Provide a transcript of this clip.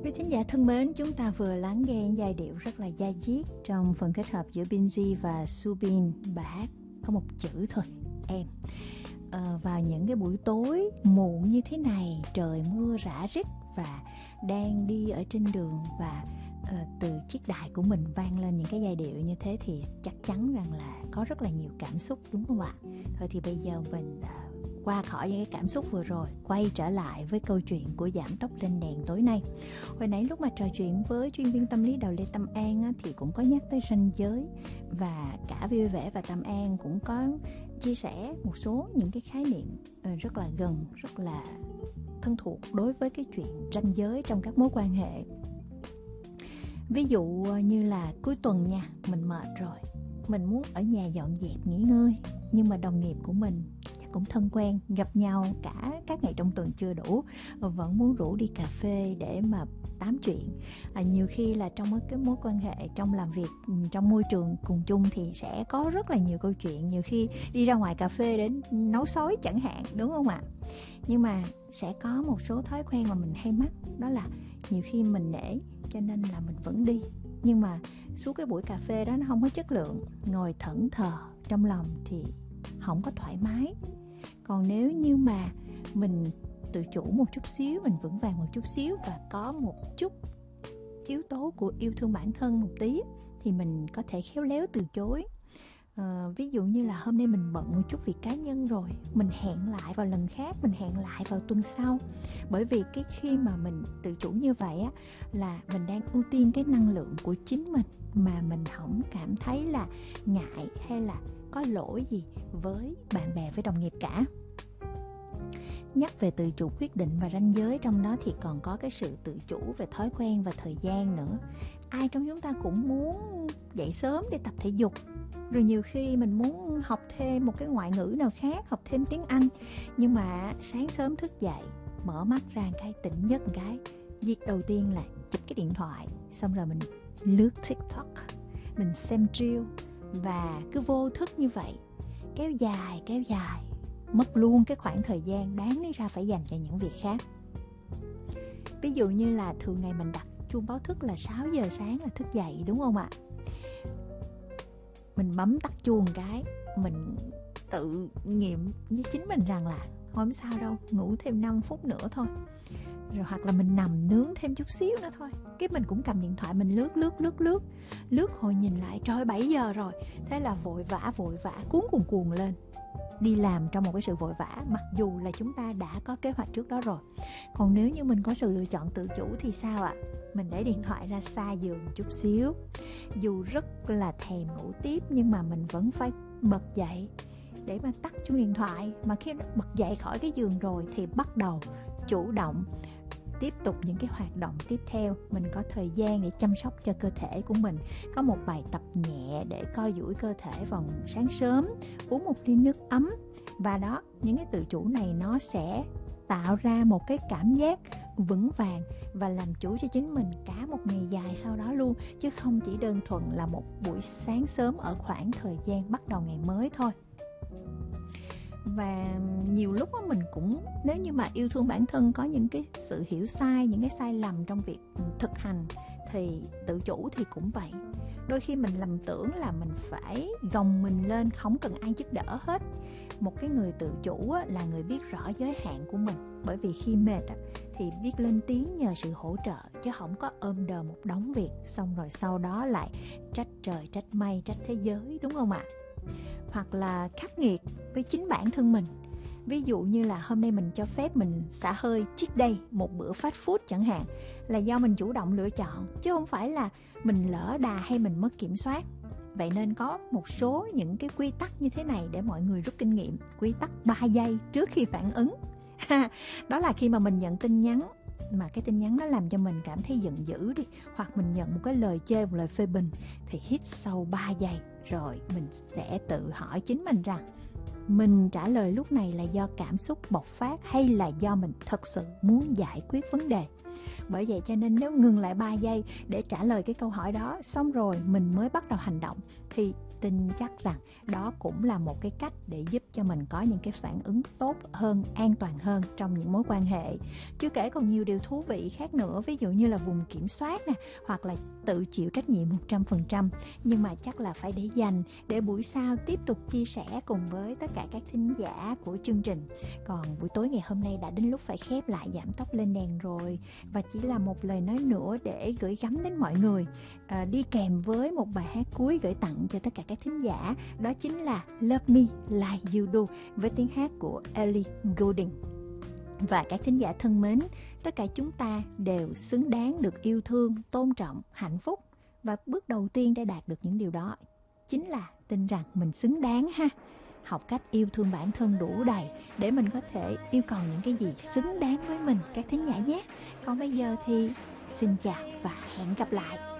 Quý thính giả thân mến, chúng ta vừa lắng nghe giai điệu rất là da diết trong phần kết hợp giữa Binz và Subin bài có một chữ thôi, em. Vào những cái buổi tối muộn như thế này, trời mưa rã rít và đang đi ở trên đường và từ chiếc đài của mình vang lên những cái giai điệu như thế thì chắc chắn rằng là có rất là nhiều cảm xúc, đúng không ạ? Thôi thì bây giờ mình qua khỏi những cái cảm xúc vừa rồi, quay trở lại với câu chuyện của Giảm Tốc Lên Đèn tối nay. Hồi nãy lúc mà trò chuyện với chuyên viên tâm lý Đào Lê Tâm An á, thì cũng có nhắc tới ranh giới, và cả Vui Vẻ và Tâm An cũng có chia sẻ một số những cái khái niệm rất là gần, rất là thân thuộc đối với cái chuyện ranh giới trong các mối quan hệ. Ví dụ như là cuối tuần nha, mình mệt rồi, mình muốn ở nhà dọn dẹp nghỉ ngơi, nhưng mà đồng nghiệp của mình cũng thân quen, gặp nhau cả các ngày trong tuần chưa đủ, vẫn muốn rủ đi cà phê để mà tám chuyện. Nhiều khi là trong cái mối quan hệ, trong làm việc, trong môi trường cùng chung thì sẽ có rất là nhiều câu chuyện, nhiều khi đi ra ngoài cà phê để nấu xối chẳng hạn, đúng không ạ? Nhưng mà sẽ có một số thói quen mà mình hay mắc, đó là nhiều khi mình nể cho nên là mình vẫn đi, nhưng mà suốt cái buổi cà phê đó nó không có chất lượng, ngồi thẫn thờ trong lòng thì không có thoải mái. Còn nếu như mà mình tự chủ một chút xíu, mình vững vàng một chút xíu và có một chút yếu tố của yêu thương bản thân một tí thì mình có thể khéo léo từ chối. Ví dụ như là hôm nay mình bận một chút việc cá nhân rồi, mình hẹn lại vào lần khác, mình hẹn lại vào tuần sau. Bởi vì cái khi mà mình tự chủ như vậy á, là mình đang ưu tiên cái năng lượng của chính mình, mà mình không cảm thấy là ngại hay là có lỗi gì với bạn bè, với đồng nghiệp cả. Nhắc về tự chủ quyết định và ranh giới, trong đó thì còn có cái sự tự chủ về thói quen và thời gian nữa. Ai trong chúng ta cũng muốn dậy sớm để tập thể dục, rồi nhiều khi mình muốn học thêm một cái ngoại ngữ nào khác, học thêm tiếng Anh, nhưng mà sáng sớm thức dậy, mở mắt ra cái tỉnh giấc cái, việc đầu tiên là chụp cái điện thoại, xong rồi mình lướt TikTok, mình xem reel, và cứ vô thức như vậy kéo dài, mất luôn cái khoảng thời gian đáng lý ra phải dành cho những việc khác. Ví dụ như là thường ngày mình đặt chuông báo thức là 6 giờ sáng là thức dậy, đúng không ạ? Mình bấm tắt chuông cái, mình tự nghiệm với chính mình rằng là không sao đâu, ngủ thêm 5 phút nữa thôi. Rồi hoặc là mình nằm nướng thêm chút xíu nữa thôi. Cái mình cũng cầm điện thoại mình lướt hồi nhìn lại trời 7 giờ rồi. Thế là vội vã cuồn lên đi làm trong một cái sự vội vã, mặc dù là chúng ta đã có kế hoạch trước đó rồi. Còn nếu như mình có sự lựa chọn tự chủ thì sao ạ? Mình để điện thoại ra xa giường chút xíu, dù rất là thèm ngủ tiếp nhưng mà mình vẫn phải bật dậy để mà tắt chuông điện thoại. Mà khi bật dậy khỏi cái giường rồi thì bắt đầu chủ động tiếp tục những cái hoạt động tiếp theo. Mình có thời gian để chăm sóc cho cơ thể của mình, có một bài tập nhẹ để co duỗi cơ thể vào sáng sớm, uống một ly nước ấm. Và đó, những cái tự chủ này nó sẽ tạo ra một cái cảm giác vững vàng và làm chủ cho chính mình cả một ngày dài sau đó luôn, chứ không chỉ đơn thuần là một buổi sáng sớm ở khoảng thời gian bắt đầu ngày mới thôi. Và nhiều lúc mình cũng, nếu như mà yêu thương bản thân có những cái sự hiểu sai, những cái sai lầm trong việc thực hành, thì tự chủ thì cũng vậy. Đôi khi mình lầm tưởng là mình phải gồng mình lên, không cần ai giúp đỡ hết. Một cái người tự chủ là người biết rõ giới hạn của mình, bởi vì khi mệt thì biết lên tiếng nhờ sự hỗ trợ, chứ không có ôm đờm một đống việc xong rồi sau đó lại trách trời trách mây trách thế giới, đúng không ạ? Hoặc là khắc nghiệt với chính bản thân mình. Ví dụ như là hôm nay mình cho phép mình xả hơi cheat day, một bữa fast food chẳng hạn, là do mình chủ động lựa chọn, chứ không phải là mình lỡ đà hay mình mất kiểm soát. Vậy nên có một số những cái quy tắc như thế này để mọi người rút kinh nghiệm. Quy tắc 3 giây trước khi phản ứng. Đó là khi mà mình nhận tin nhắn mà cái tin nhắn nó làm cho mình cảm thấy giận dữ đi, hoặc mình nhận một cái lời chê, một lời phê bình, thì hít sâu 3 giây rồi mình sẽ tự hỏi chính mình rằng mình trả lời lúc này là do cảm xúc bộc phát hay là do mình thật sự muốn giải quyết vấn đề. Bởi vậy cho nên nếu ngừng lại 3 giây để trả lời cái câu hỏi đó, xong rồi mình mới bắt đầu hành động, thì tin chắc rằng đó cũng là một cái cách để giúp cho mình có những cái phản ứng tốt hơn, an toàn hơn trong những mối quan hệ. Chưa kể còn nhiều điều thú vị khác nữa, ví dụ như là vùng kiểm soát nè, hoặc là tự chịu trách nhiệm 100%. Nhưng mà chắc là phải để dành để buổi sau tiếp tục chia sẻ cùng với tất cả các thính giả của chương trình. Còn buổi tối ngày hôm nay đã đến lúc phải khép lại Giảm Tốc Lên Đèn rồi. Và chỉ là một lời nói nữa để gửi gắm đến mọi người, đi kèm với một bài hát cuối gửi tặng cho tất cả các thính giả. Đó chính là Love Me Like You Do với tiếng hát của Ellie Goulding. Và các thính giả thân mến, tất cả chúng ta đều xứng đáng được yêu thương, tôn trọng, hạnh phúc. Và bước đầu tiên để đạt được những điều đó chính là tin rằng mình xứng đáng ha. Học cách yêu thương bản thân đủ đầy để mình có thể yêu cầu những cái gì xứng đáng với mình các thính giả nhé. Còn bây giờ thì xin chào và hẹn gặp lại.